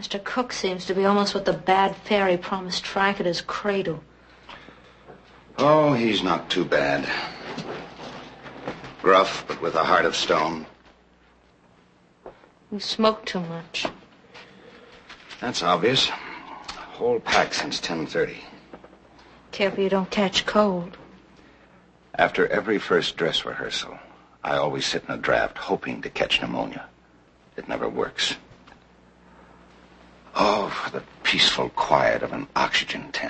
Mr. Cook seems to be almost what the bad fairy promised Frank at his cradle. Oh, he's not too bad. Gruff, but with a heart of stone. You smoke too much. That's obvious. Whole pack since 10:30. Careful you don't catch cold. After every first dress rehearsal, I always sit in a draft hoping to catch pneumonia. It never works. Oh, for the peaceful quiet of an oxygen tent.